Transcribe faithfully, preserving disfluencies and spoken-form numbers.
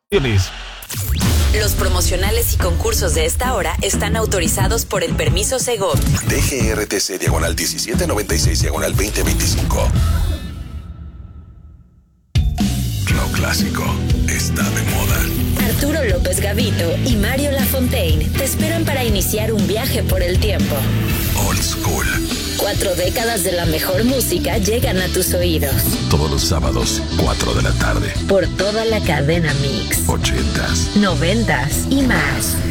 Feliz. Los promocionales y concursos de esta hora están autorizados por el permiso Segov. D G R T C diagonal diecisiete noventa y seis diagonal veinte veinticinco. Lo clásico está de moda. Arturo López Gavito y Mario Lafontaine te esperan para iniciar un viaje por el tiempo. Old School. Cuatro décadas de la mejor música llegan a tus oídos. Todos los sábados, cuatro de la tarde. Por toda la cadena Mix. Ochentas. Noventas y más.